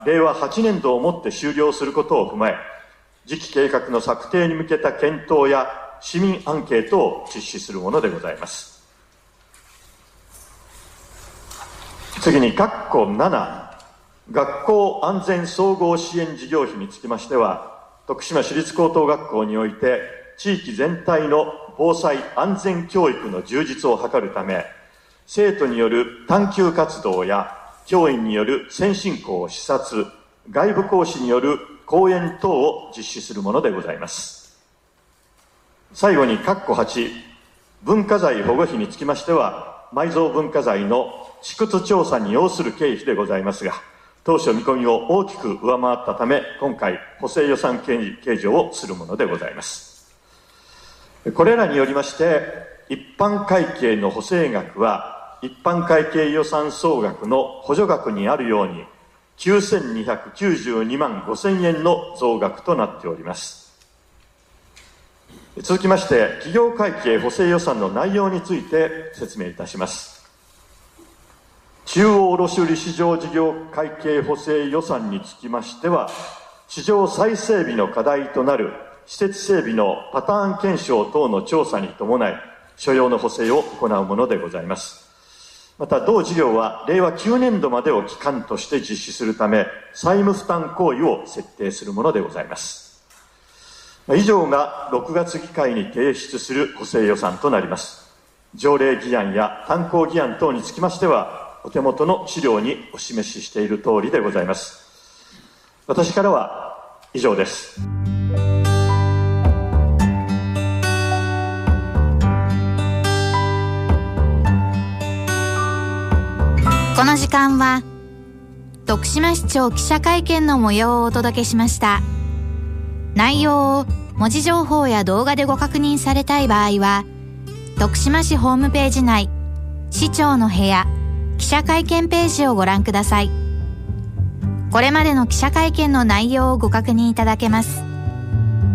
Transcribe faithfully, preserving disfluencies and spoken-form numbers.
れいわはちねんどをもって終了することを踏まえ、次期計画の策定に向けた検討や市民アンケートを実施するものでございます。次に、括弧なな、学校安全総合支援事業費につきましては、徳島市立高等学校において、地域全体の防災安全教育の充実を図るため、生徒による探究活動や教員による先進校視察、外部講師による講演等を実施するものでございます。最後に、括弧はち、文化財保護費につきましては、埋蔵文化財の試掘調査に要する経費でございますが、当初見込みを大きく上回ったため、今回補正予算計上をするものでございます。これらによりまして、一般会計の補正額は一般会計予算総額の補助額にあるようにきゅうせんにひゃくきゅうじゅうにまんごせんえんの増額となっております。続きまして、企業会計補正予算の内容について説明いたします。中央卸売市場事業会計補正予算につきましては、市場再整備の課題となる施設整備のパターン検証等の調査に伴い、所要の補正を行うものでございます。また、同事業はれいわきゅうねんどまでを期間として実施するため、債務負担行為を設定するものでございます。以上がろくがつ議会に提出する補正予算となります。条例議案や単行議案等につきましては、お手元の資料にお示ししている通りでございます。私からは以上です。 この時間は徳島市長記者会見の模様をお届けしました。内容を文字情報や動画でご確認されたい場合は、徳島市ホームページ内市長の部屋記者会見ページをご覧ください。これまでの記者会見の内容をご確認いただけます。